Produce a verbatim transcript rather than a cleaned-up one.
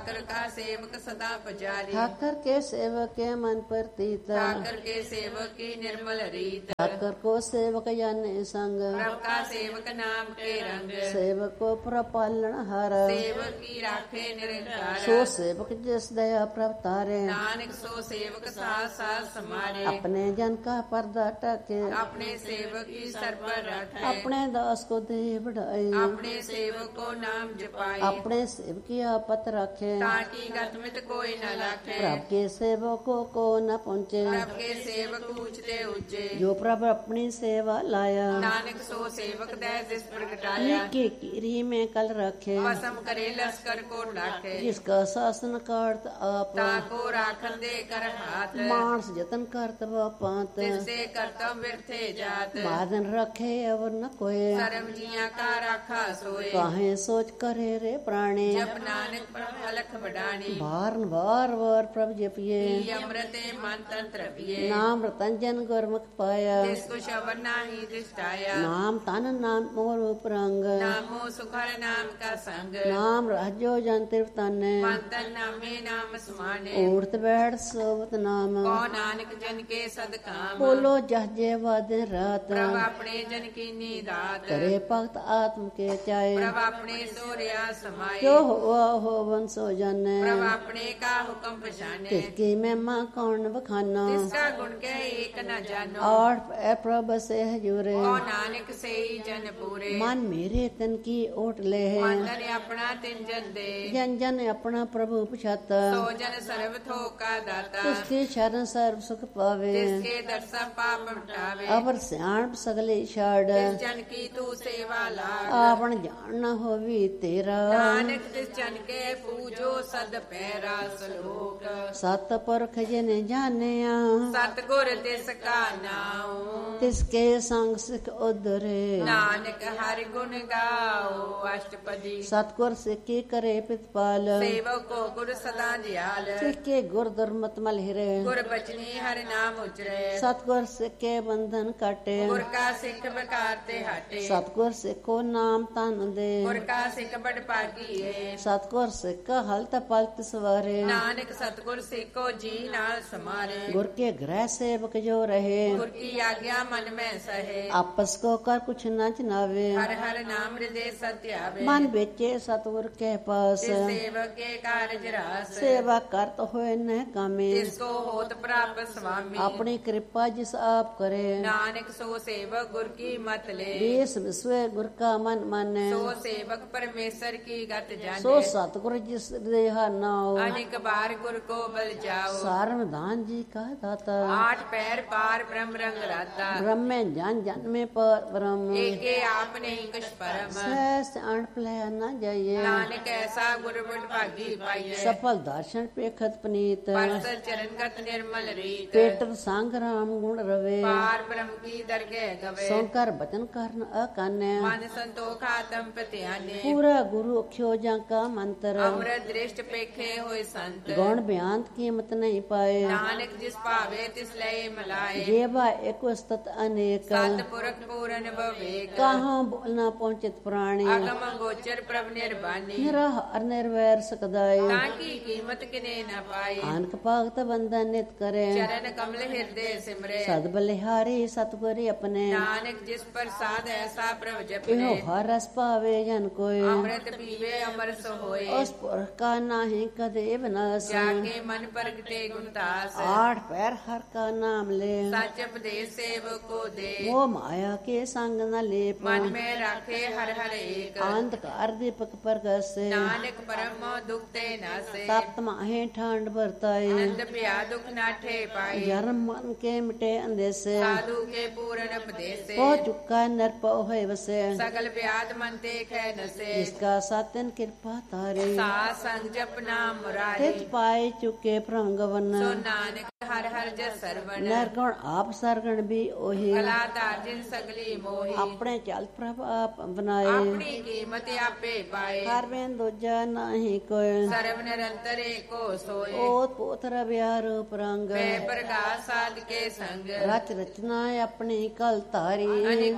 ठाकर का सेवक सदा पुजारी। ठाकर के सेवक के मन प्रतीत, ठाकर के सेवक की निर्मल रीत। ठाकर को सेवक जाने संग, प्रभु का सेवक नाम के रंग। सेवक को प्रपालन हार, सेवक की राखे निरंकार। सो सेवक जिस दया प्रभ तारे, नानक सो सेवक साथ साथ समारे। अपने जन का पर्दा टके, अपने सेवक की सर पर रखे। अपने दास को दे बढ़ाए, अपने सेवक को नाम जपाए। अपने सेवक की आपत रखे, ताकि गतमित कोई न लाखे। प्रभ के सेवकों को न पहुँचे, प्रभ के सेवक ऊंचते ऊंचे। जो प्रभु अपनी सेवा लाया, नानक सो सेवक दय जिस प्रगटाया। निकी कीरी में कल रखे, वसम करे लश्कर को लाखे। जिसका शासन करत आप, ताको राखन दे कर हाथ। मानस जतन करत व पात, तिससे करतम व्यर्थे जात। बादन रखे अवर न कोय, सरम जिया का राखा सोए। काहे सोच करे रे प्राणी, जब नानक प्रभ अलख बडानी। बार बार बार प्रभ जपिए, पी अमृते मन तंत्र पिए। नाम रतंजन गुरमुख पाया, जिसको शबर नाही दृष्टाया। नाम तन नाम मोर उपरंग, नामो सुखर नाम का संग। नाम राजो जन तने, मंतन नामे नाम समाने। उड़त बैठ सोवत नाम, को नानक जन के सदकाम। बोलो जहजे वादे रात, प्रभ अपने जन की नीदात। करे भक्त आत्म के चाहे, प्रभ अपने सोरिया समाये। जो हुआ हो वंशो जाने, प्रभ अपने का हुक्म पछाने। तिसकी महिमा कौन बखाना, जिसका गुण के एक न जानो। और पैर प्रभ से हजूरे, को नानक से ही जन पूरे। मन मेरे तन की ओट ले है, मंदन अपना तिन जन दे। जन जन अपना प्रभु पछाता, सो जन सर्व थोका दाता। उसके शरण सर्व सुख पावे, जिसके दर्शन पाप मिटावे। अवर सियाण सगले छाड़, जिस जन की तू सेवा लाग। आपन जानना होवी तेरा, नानक जिस जन के पूजो सद पैरा सलोक। सत पुरख जिने जानिया, सतगुर तिस का नाम। तिसके संग सिख उधरे, नानक हरि गुण गाओ अष्टपदी। सतगुर सिखी करे पितपाल, सेवक को गुर सदा जियाल। सिखे गुर दुर्मत मल हिरे, गुर बचनी हरि नाम उचरे। सतगुर सिखे बंधन काटे, गुर का सिख बकारते हटे। सतगुर सिखो नाम तन दे, गुर का सिख बड़ पागी है। सतगुर सिख हलत पलत सवारे, नानक सतगुर सिखो जी नाल समारे। गुर के ग्रह सेवक जो रहे, गुर की आज्ञा मन में सहे। आपस को कर कुछ न चनावे, हर हर नाम हृदय सत्य आवे। मन बेचे सतगुर के पास, जिस सेवक के कारज रास। सेवा करत होए न कामे, जिसको होत प्राप्त स्वामी। अपनी कृपा जिस आप करे, नानक सो सेवक गुर की मत ले। देश विश्व गुर का मन माने, सो सेवक परमेश्वर की गत जाने। सो सतगुर जिस देहा नाओ, अनेक बार गुर को बल जाओ। सारमधान जी का दाता, आठ पैर पार ब्रह्म रंग राता। ब्रह्म में जन जन में पर ब्रह्म, एके आपने ही कछ परम। सहस अणप ले न जाइए, नानक ऐसा गुरु बड़ भागी पाइए। सफल दर्शन पेखत पनीत, परसर चरण गत निर्मल रीत। पेटर सांग राम गुण रवे, पार ब्रह्म की दरगह गवे। सोकर बचन करन अकान्य, मन संतोख आत्म पत्याने। पूरा गुरु खोजा का मंत्र, अमृत दृष्ट पेखे होए संत। गौण बयान कीमत नहीं पाए, नानक जिस पावे तिस लय मलाए। जेवा एक स्तत अनेक, सतपुरख पूरन विवेक। कहाँ बोलना पहुंचित प्राणी, अगम गोचर प्रभ निर्बानी। निराहार निर्वैर सकदाई, ताकि कीमत किने न पाई। आनक भगत बंधन नित करे, चरण कमल हृदय सिमरे। सद बलिहारी सतगुरी अपने, नानक जिस प्रसाद ऐसा प्रभ जपे। इहो हर रस पावे जन कोय, अमृत पीवे अमर सो होए। उस पुरख का नाही कदे विनाश, जाके मन परगटे गुणतास। आठ पैर हर का नाम ले, सच उपदेश सेवक को दे। वो माया के संग न लेप, मन में राखे हर हर एक। अंधकार दीपक प्रगट से, नानक परम दुख ते नासे। सप्त माहे ठंड बरताई, आनंद प्या दुख नाठे पाई। जन्म मन के मिटे अंदेसे, साधु के पूर्ण उपदेश से। हो चुका नर पौहे वसे, सगल व्याध मन ते खे नसे। जिसका सातन कृपा तारे, साथ संग जप नाम मुरारी। तित पाए चुके प्रभु गवन, सो नानक हर हर जस सरवण। नरगुण आप सरगण भी ओही, कला तार्जिन सगली मोही। अपने चल प्रभ आप बनाए, अपनी कीमत आपे पाए। हर बेन दूजा नहीं कोय, सर्व निरंतर एको सोए। ओत पोथर ब्याह रूप रंग, मैं प्रकाश साध के संग। रच रचना अपनी कल तारी, अनेक